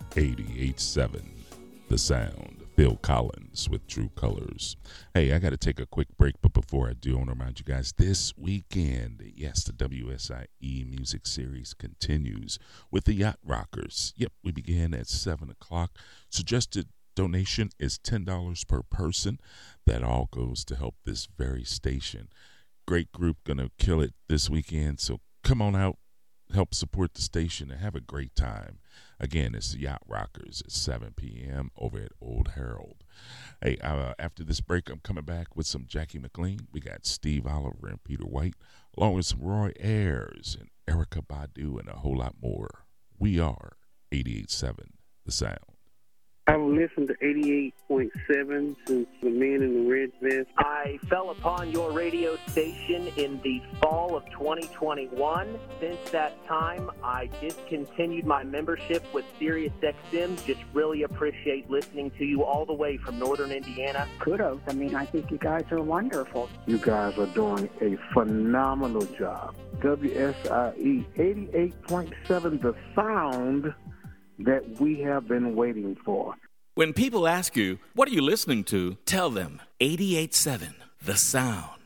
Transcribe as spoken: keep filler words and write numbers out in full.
eighty-eight point seven The Sound. Phil Collins with True Colors. Hey, I got to take a quick break, but before I do, I want to remind you guys this weekend, yes, the W S I E Music Series continues with the Yacht Rockers. Yep, we begin at seven o'clock. Suggested donation is ten dollars per person. That all goes to help this very station. Great group, gonna kill it this weekend, so come on out, help support the station, and have a great time. Again, it's the Yacht Rockers at seven p.m. over at Old Herald. Hey, uh, after this break, I'm coming back with some Jackie McLean. We got Steve Oliver and Peter White, along with some Roy Ayers and Erykah Badu and a whole lot more. We are eighty-eight point seven The Sound. I've listened to eighty-eight point seven since the Man in the Red Vest. I fell upon your radio station in the fall of twenty twenty-one. Since that time, I discontinued my membership with Sirius X M. Just really appreciate listening to you all the way from northern Indiana. Kudos. I mean, I think you guys are wonderful. You guys are doing a phenomenal job. W S I E eighty-eight point seven, the sound that we have been waiting for. When people ask you, what are you listening to? Tell them eighty-eight point seven, The Sound.